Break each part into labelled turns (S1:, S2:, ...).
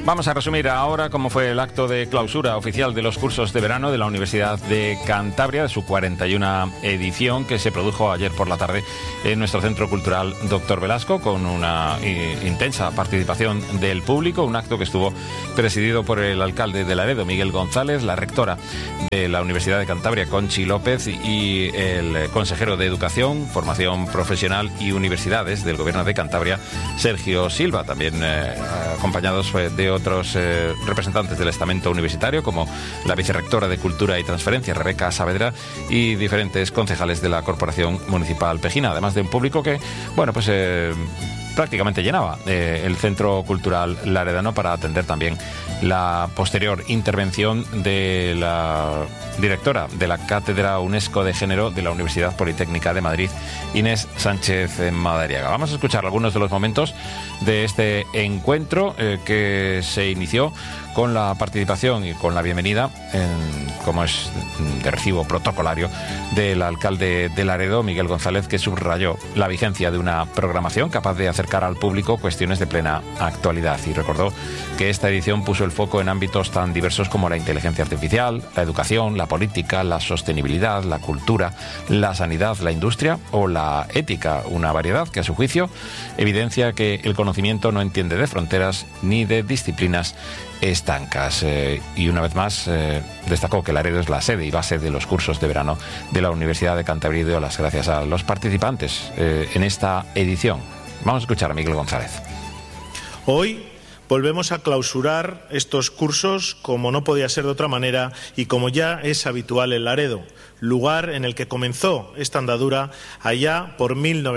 S1: Vamos a resumir ahora cómo fue el acto de clausura oficial de los cursos de verano de la Universidad de Cantabria, de su 41 edición, que se produjo ayer por la tarde en nuestro Centro Cultural Dr. Velasco, con una intensa participación del público, un acto que estuvo presidido por el alcalde de Laredo, Miguel González, la rectora de la Universidad de Cantabria, Conchi López, y el consejero de Educación, Formación Profesional y Universidades del Gobierno de Cantabria, Sergio Silva, también acompañados de otros representantes del estamento universitario, como la vicerrectora de Cultura y Transferencia, Rebeca Saavedra, y diferentes concejales de la Corporación Municipal Pejina, además de un público que, bueno, pues prácticamente llenaba el Centro Cultural Laredano, para atender también la posterior intervención de la directora de la Cátedra UNESCO de Género de la Universidad Politécnica de Madrid, Inés Sánchez Madariaga. Vamos a escuchar algunos de los momentos de este encuentro que se inició con la participación y con la bienvenida, como es de recibo protocolario, del alcalde de Laredo, Miguel González, que subrayó la vigencia de una programación capaz de acercar al público cuestiones de plena actualidad, y recordó que esta edición puso el foco en ámbitos tan diversos como la inteligencia artificial, la educación, la política, la sostenibilidad, la cultura, la sanidad, la industria o la ética, una variedad que, a su juicio, evidencia que el conocimiento no entiende de fronteras ni de disciplinas estancas. Y una vez más destacó que Laredo es la sede y base de los cursos de verano de la Universidad de Cantabria, y dio las gracias a los participantes en esta edición. Vamos a escuchar a Miguel González.
S2: Hoy volvemos a clausurar estos cursos, como no podía ser de otra manera y como ya es habitual en Laredo, lugar en el que comenzó esta andadura allá por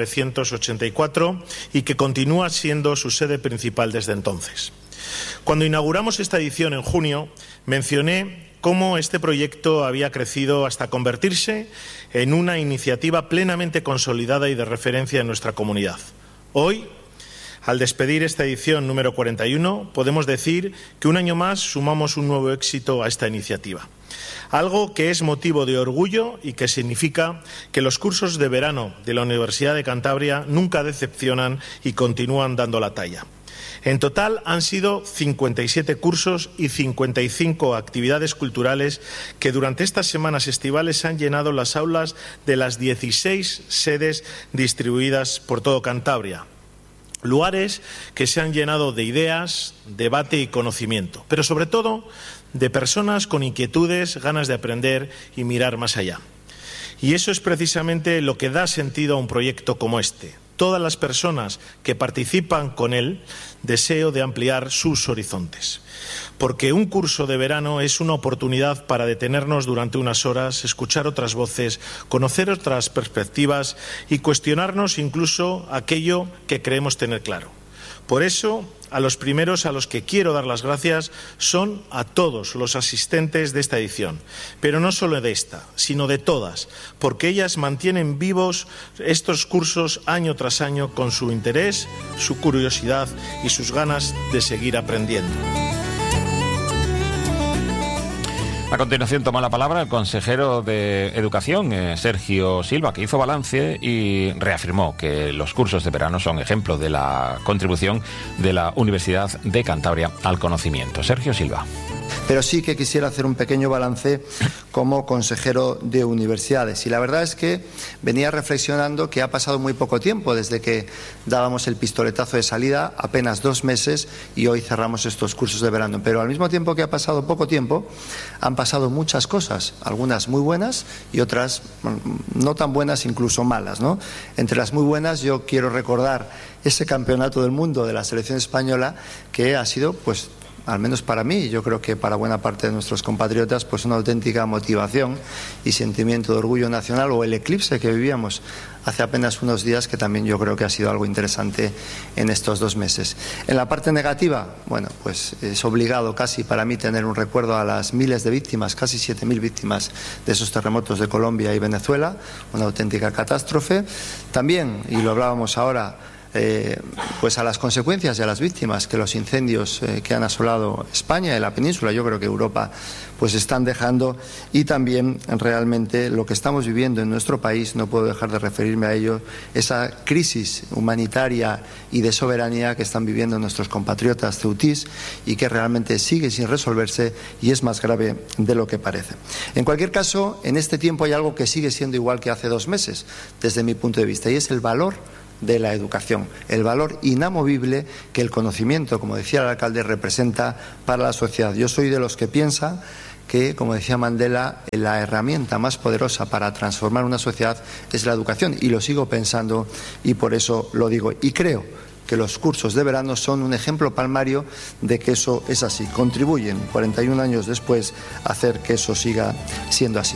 S2: 1984 y que continúa siendo su sede principal desde entonces. Cuando inauguramos esta edición en junio, mencioné cómo este proyecto había crecido hasta convertirse en una iniciativa plenamente consolidada y de referencia en nuestra comunidad. Hoy, al despedir esta edición número 41, podemos decir que un año más sumamos un nuevo éxito a esta iniciativa. Algo que es motivo de orgullo y que significa que los cursos de verano de la Universidad de Cantabria nunca decepcionan y continúan dando la talla. En total han sido 57 cursos y 55 actividades culturales que durante estas semanas estivales han llenado las aulas de las 16 sedes distribuidas por todo Cantabria. Lugares que se han llenado de ideas, debate y conocimiento, pero sobre todo de personas con inquietudes, ganas de aprender y mirar más allá. Y eso es precisamente lo que da sentido a un proyecto como este. Todas las personas que participan con él, deseo de ampliar sus horizontes. Porque un curso de verano es una oportunidad para detenernos durante unas horas, escuchar otras voces, conocer otras perspectivas y cuestionarnos incluso aquello que creemos tener claro. Por eso, a los primeros a los que quiero dar las gracias son a todos los asistentes de esta edición, pero no solo de esta, sino de todas, porque ellas mantienen vivos estos cursos año tras año con su interés, su curiosidad y sus ganas de seguir aprendiendo.
S1: A continuación toma la palabra el consejero de Educación, Sergio Silva, que hizo balance y reafirmó que los cursos de verano son ejemplo de la contribución de la Universidad de Cantabria al conocimiento. Sergio Silva.
S3: Pero sí que quisiera hacer un pequeño balance como consejero de universidades. Y la verdad es que venía reflexionando que ha pasado muy poco tiempo desde que dábamos el pistoletazo de salida, apenas 2 meses, y hoy cerramos estos cursos de verano. Pero al mismo tiempo que ha pasado poco tiempo, han pasado muchas cosas, algunas muy buenas y otras no tan buenas, incluso malas, ¿no? Entre las muy buenas yo quiero recordar ese campeonato del mundo de la selección española, que ha sido, pues, al menos para mí, yo creo que para buena parte de nuestros compatriotas, pues una auténtica motivación y sentimiento de orgullo nacional, o el eclipse que vivíamos hace apenas unos días, que también yo creo que ha sido algo interesante en estos 2 meses. En la parte negativa, bueno, pues es obligado casi para mí tener un recuerdo a las miles de víctimas, casi 7.000 víctimas de esos terremotos de Colombia y Venezuela, una auténtica catástrofe. También, y lo hablábamos ahora, pues a las consecuencias y a las víctimas que los incendios que han asolado España y la península, yo creo que Europa, pues están dejando, y también realmente lo que estamos viviendo en nuestro país, no puedo dejar de referirme a ello, esa crisis humanitaria y de soberanía que están viviendo nuestros compatriotas ceutís y que realmente sigue sin resolverse y es más grave de lo que parece. En cualquier caso, en este tiempo hay algo que sigue siendo igual que hace 2 meses, desde mi punto de vista, y es el valor de la educación, el valor inamovible que el conocimiento, como decía el alcalde, representa para la sociedad. Yo soy de los que piensan que, como decía Mandela, la herramienta más poderosa para transformar una sociedad es la educación, y lo sigo pensando y por eso lo digo. Y creo que los cursos de verano son un ejemplo palmario de que eso es así. Contribuyen 41 años después a hacer que eso siga siendo así.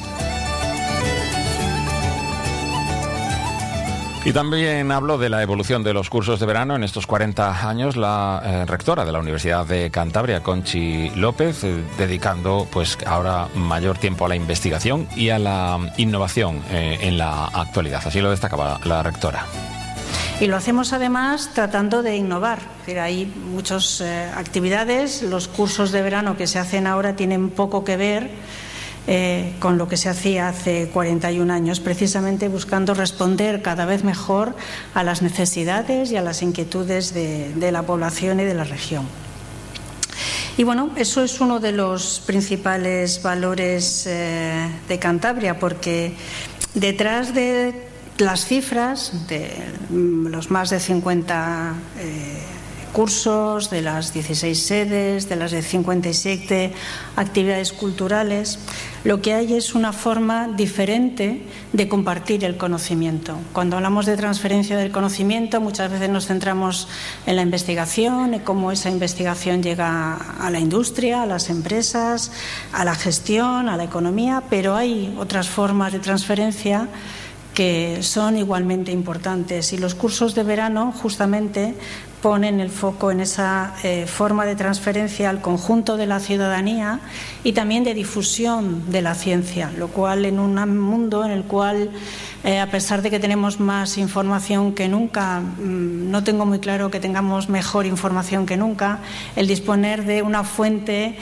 S1: Y también habló de la evolución de los cursos de verano en estos 40 años la rectora de la Universidad de Cantabria, Conchi López, dedicando pues ahora mayor tiempo a la investigación y a la innovación en la actualidad. Así lo destacaba la rectora.
S4: Y lo hacemos además tratando de innovar. Hay muchas actividades, los cursos de verano que se hacen ahora tienen poco que ver con lo que se hacía hace 41 años, precisamente buscando responder cada vez mejor a las necesidades y a las inquietudes de la población y de la región. Y bueno, eso es uno de los principales valores de Cantabria, porque detrás de las cifras de los más de 50 cursos, de las 16 sedes, de las de 57 actividades culturales, lo que hay es una forma diferente de compartir el conocimiento. Cuando hablamos de transferencia del conocimiento, muchas veces nos centramos en la investigación, en cómo esa investigación llega a la industria, a las empresas, a la gestión, a la economía, pero hay otras formas de transferencia que son igualmente importantes, y los cursos de verano justamente ponen el foco en esa forma de transferencia al conjunto de la ciudadanía y también de difusión de la ciencia, lo cual en un mundo en el cual, a pesar de que tenemos más información que nunca, no tengo muy claro que tengamos mejor información que nunca, el disponer de una fuente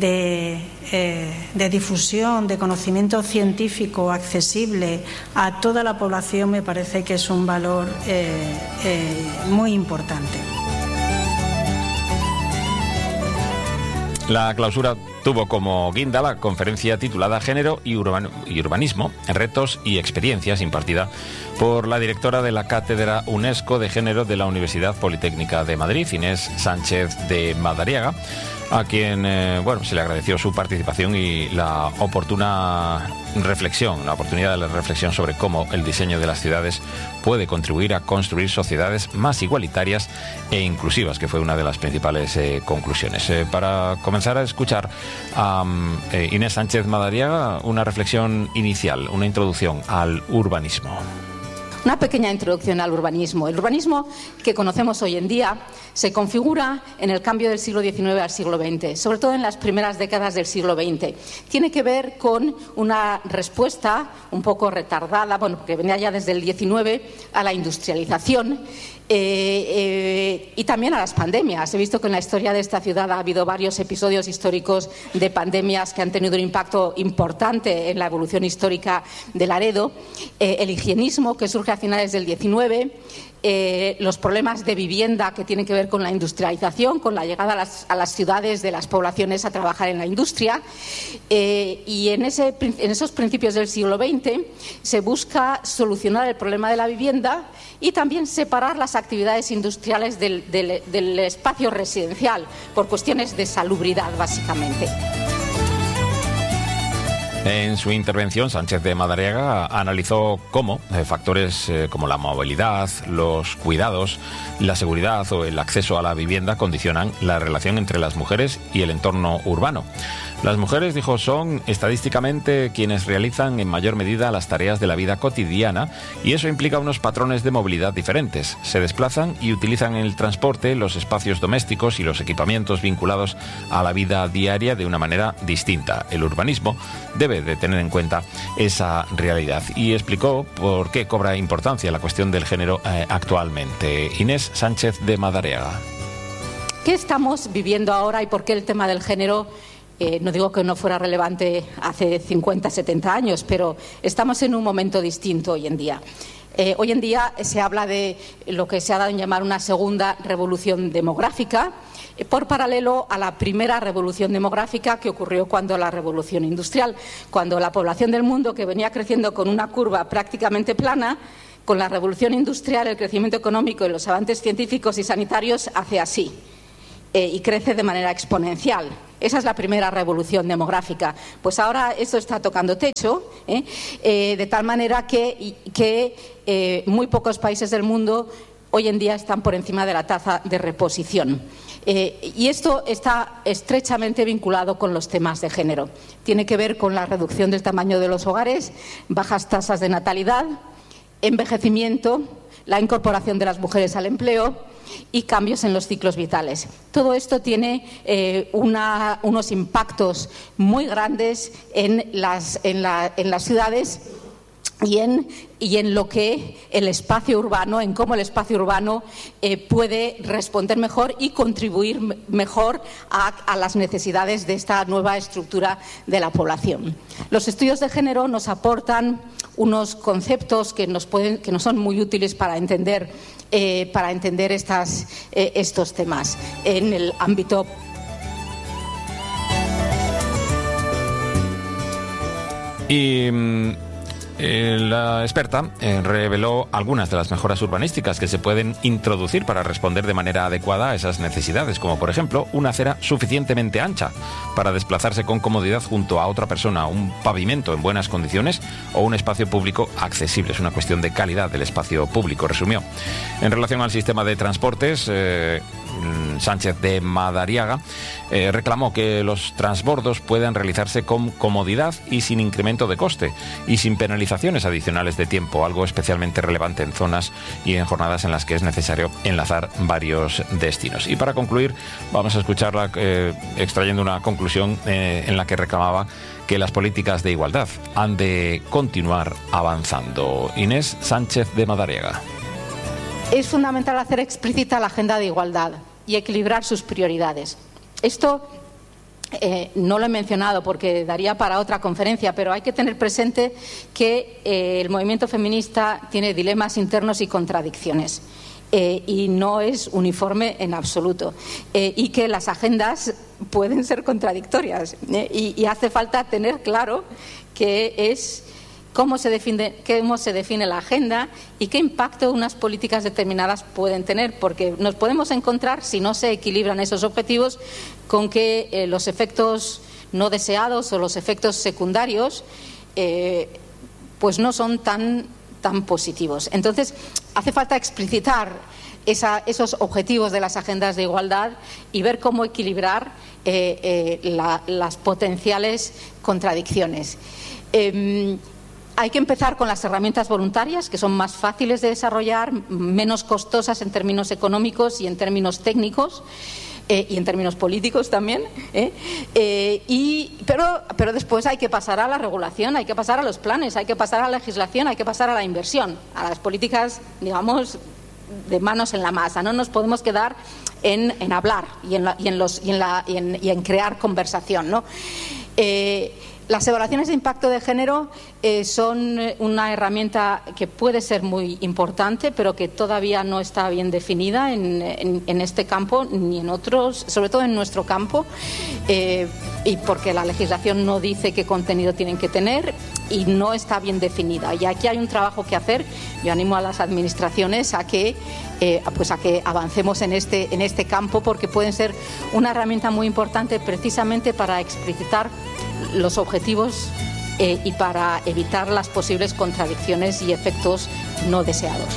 S4: de difusión, de conocimiento científico accesible a toda la población me parece que es un valor muy importante.
S1: La clausura tuvo como guinda la conferencia titulada Género y Urbanismo, retos y experiencias, impartida por la directora de la Cátedra UNESCO de Género de la Universidad Politécnica de Madrid, Inés Sánchez de Madariaga, a quien se le agradeció su participación y la oportunidad de la reflexión sobre cómo el diseño de las ciudades puede contribuir a construir sociedades más igualitarias e inclusivas, que fue una de las principales conclusiones. Para comenzar a escuchar a Inés Sánchez Madariaga, una reflexión inicial, una introducción al urbanismo.
S5: Una pequeña introducción al urbanismo. El urbanismo que conocemos hoy en día se configura en el cambio del siglo XIX al siglo XX, sobre todo en las primeras décadas del siglo XX. Tiene que ver con una respuesta un poco retardada, porque venía ya desde el XIX, a la industrialización y también a las pandemias. He visto que en la historia de esta ciudad ha habido varios episodios históricos de pandemias que han tenido un impacto importante en la evolución histórica de Laredo. El higienismo, que surge a finales del XIX, los problemas de vivienda que tienen que ver con la industrialización, con la llegada a las ciudades de las poblaciones a trabajar en la industria, y en esos principios del siglo XX se busca solucionar el problema de la vivienda y también separar las actividades industriales del espacio residencial por cuestiones de salubridad, básicamente.
S1: En su intervención, Sánchez de Madariaga analizó cómo factores como la movilidad, los cuidados, la seguridad o el acceso a la vivienda condicionan la relación entre las mujeres y el entorno urbano. Las mujeres, dijo, son estadísticamente quienes realizan en mayor medida las tareas de la vida cotidiana, y eso implica unos patrones de movilidad diferentes. Se desplazan y utilizan en el transporte los espacios domésticos y los equipamientos vinculados a la vida diaria de una manera distinta. El urbanismo debe debe de tener en cuenta esa realidad. Y explicó por qué cobra importancia la cuestión del género actualmente. Inés Sánchez de Madariaga.
S5: ¿Qué estamos viviendo ahora y por qué el tema del género? No digo que no fuera relevante hace 50, 70 años, pero estamos en un momento distinto hoy en día. Hoy en día se habla de lo que se ha dado en llamar una segunda revolución demográfica, por paralelo a la primera revolución demográfica que ocurrió cuando la revolución industrial, cuando la población del mundo, que venía creciendo con una curva prácticamente plana, con la revolución industrial, el crecimiento económico y los avances científicos y sanitarios hace así. Y crece de manera exponencial. Esa es la primera revolución demográfica. Pues ahora esto está tocando techo, de tal manera que muy pocos países del mundo hoy en día están por encima de la tasa de reposición. Y esto está estrechamente vinculado con los temas de género. Tiene que ver con la reducción del tamaño de los hogares, bajas tasas de natalidad, envejecimiento, la incorporación de las mujeres al empleo y cambios en los ciclos vitales. Todo esto tiene unos impactos muy grandes en las ciudades y en lo que el espacio urbano, en cómo el espacio urbano puede responder mejor y contribuir mejor a las necesidades de esta nueva estructura de la población. Los estudios de género nos aportan unos conceptos que nos son muy útiles para entender estos temas en el ámbito.
S1: Y la experta reveló algunas de las mejoras urbanísticas que se pueden introducir para responder de manera adecuada a esas necesidades, como por ejemplo una acera suficientemente ancha para desplazarse con comodidad junto a otra persona, un pavimento en buenas condiciones o un espacio público accesible. Es una cuestión de calidad del espacio público, resumió. En relación al sistema de transportes, Sánchez de Madariaga reclamó que los transbordos puedan realizarse con comodidad y sin incremento de coste y sin penalizaciones adicionales de tiempo, algo especialmente relevante en zonas y en jornadas en las que es necesario enlazar varios destinos. Y para concluir, vamos a escucharla extrayendo una conclusión en la que reclamaba que las políticas de igualdad han de continuar avanzando. Inés Sánchez de Madariaga.
S5: Es fundamental hacer explícita la agenda de igualdad y equilibrar sus prioridades. Esto no lo he mencionado porque daría para otra conferencia, pero hay que tener presente que el movimiento feminista tiene dilemas internos y contradicciones. Y no es uniforme en absoluto. Y que las agendas pueden ser contradictorias. Y hace falta tener claro cómo se define la agenda y qué impacto unas políticas determinadas pueden tener, porque nos podemos encontrar, si no se equilibran esos objetivos, con que los efectos no deseados o los efectos secundarios pues no son tan positivos. Entonces, hace falta explicitar esos objetivos de las agendas de igualdad y ver cómo equilibrar las potenciales contradicciones. Hay que empezar con las herramientas voluntarias, que son más fáciles de desarrollar, menos costosas en términos económicos y en términos técnicos, y en términos políticos también. Pero después hay que pasar a la regulación, hay que pasar a los planes, hay que pasar a la legislación, hay que pasar a la inversión, a las políticas, digamos, de manos en la masa. No nos podemos quedar en hablar y en crear conversación, ¿no? Las evaluaciones de impacto de género son una herramienta que puede ser muy importante, pero que todavía no está bien definida en este campo ni en otros, sobre todo en nuestro campo, y porque la legislación no dice qué contenido tienen que tener y no está bien definida. Y aquí hay un trabajo que hacer. Yo animo a las administraciones a que avancemos en este campo, porque pueden ser una herramienta muy importante precisamente para explicitar los objetivos y para evitar las posibles contradicciones y efectos no deseados.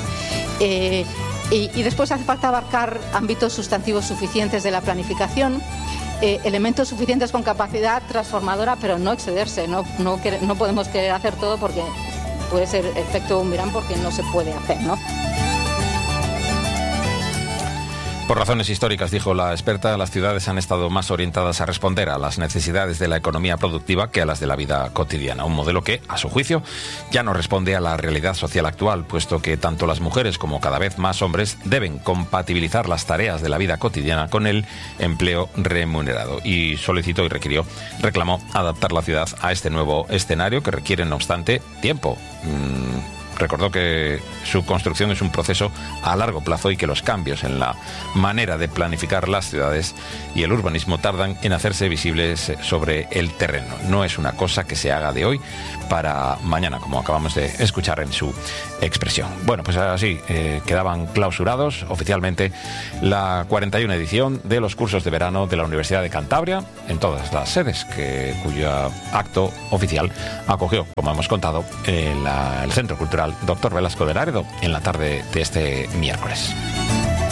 S5: Y después hace falta abarcar ámbitos sustantivos suficientes de la planificación, elementos suficientes con capacidad transformadora, pero no excederse. No podemos querer hacer todo porque puede ser efecto boomerang, porque no se puede hacer, ¿no?
S1: Por razones históricas, dijo la experta, las ciudades han estado más orientadas a responder a las necesidades de la economía productiva que a las de la vida cotidiana. Un modelo que, a su juicio, ya no responde a la realidad social actual, puesto que tanto las mujeres como cada vez más hombres deben compatibilizar las tareas de la vida cotidiana con el empleo remunerado. Y solicitó y reclamó adaptar la ciudad a este nuevo escenario que requiere, no obstante, tiempo. Recordó que su construcción es un proceso a largo plazo y que los cambios en la manera de planificar las ciudades y el urbanismo tardan en hacerse visibles sobre el terreno. No es una cosa que se haga de hoy para mañana, como acabamos de escuchar en su expresión. Bueno, pues así quedaban clausurados oficialmente la 41 edición de los cursos de verano de la Universidad de Cantabria en todas las sedes, cuyo acto oficial acogió, como hemos contado, el Centro Cultural Dr. Velasco de Laredo en la tarde de este miércoles.